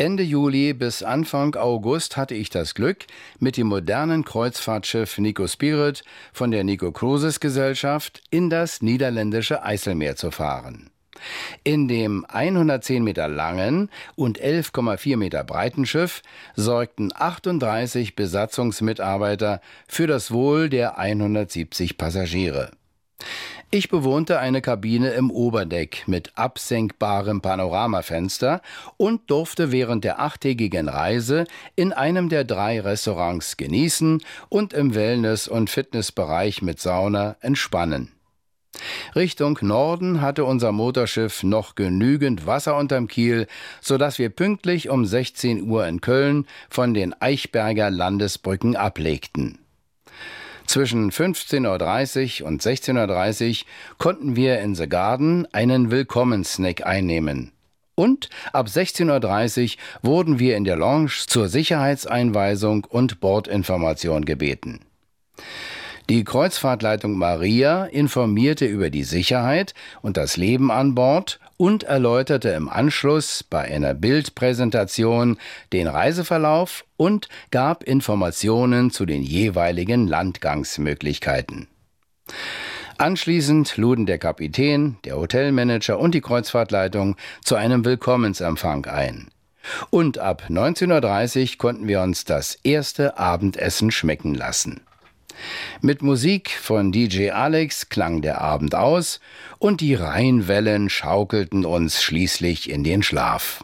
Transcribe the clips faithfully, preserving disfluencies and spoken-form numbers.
Ende Juli bis Anfang August hatte ich das Glück, mit dem modernen Kreuzfahrtschiff Nico Spirit von der Nico Cruises Gesellschaft in das niederländische Eiselmeer zu fahren. In dem hundertzehn Meter langen und elf Komma vier Meter breiten Schiff sorgten achtunddreißig Besatzungsmitarbeiter für das Wohl der hundertsiebzig Passagiere. Ich bewohnte eine Kabine im Oberdeck mit absenkbarem Panoramafenster und durfte während der achttägigen Reise in einem der drei Restaurants genießen und im Wellness- und Fitnessbereich mit Sauna entspannen. Richtung Norden hatte unser Motorschiff noch genügend Wasser unterm Kiel, sodass wir pünktlich um sechzehn Uhr in Köln von den Eichberger Landesbrücken ablegten. Zwischen fünfzehn Uhr dreißig und sechzehn Uhr dreißig konnten wir in The Garden einen Willkommenssnack einnehmen. Und ab sechzehn Uhr dreißig wurden wir in der Lounge zur Sicherheitseinweisung und Bordinformation gebeten. Die Kreuzfahrtleitung Maria informierte über die Sicherheit und das Leben an Bord und erläuterte im Anschluss bei einer Bildpräsentation den Reiseverlauf und gab Informationen zu den jeweiligen Landgangsmöglichkeiten. Anschließend luden der Kapitän, der Hotelmanager und die Kreuzfahrtleitung zu einem Willkommensempfang ein. Und ab neunzehn Uhr dreißig konnten wir uns das erste Abendessen schmecken lassen. Mit Musik von D J Alex klang der Abend aus und die Rheinwellen schaukelten uns schließlich in den Schlaf.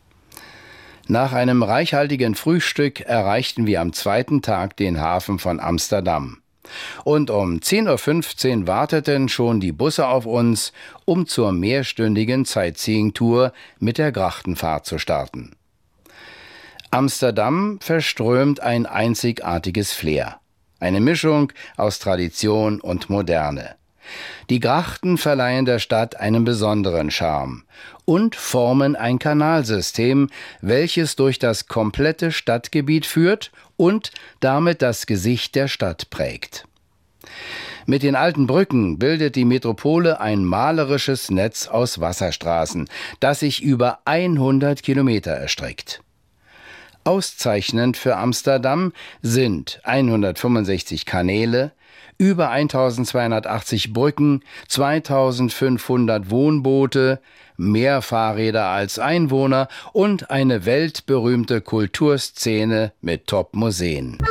Nach einem reichhaltigen Frühstück erreichten wir am zweiten Tag den Hafen von Amsterdam. Und um zehn Uhr fünfzehn warteten schon die Busse auf uns, um zur mehrstündigen Sightseeing-Tour mit der Grachtenfahrt zu starten. Amsterdam verströmt ein einzigartiges Flair. Eine Mischung aus Tradition und Moderne. Die Grachten verleihen der Stadt einen besonderen Charme und formen ein Kanalsystem, welches durch das komplette Stadtgebiet führt und damit das Gesicht der Stadt prägt. Mit den alten Brücken bildet die Metropole ein malerisches Netz aus Wasserstraßen, das sich über hundert Kilometer erstreckt. Auszeichnend für Amsterdam sind hundertfünfundsechzig Kanäle, über eintausendzweihundertachtzig Brücken, zweitausendfünfhundert Wohnboote, mehr Fahrräder als Einwohner und eine weltberühmte Kulturszene mit Top-Museen.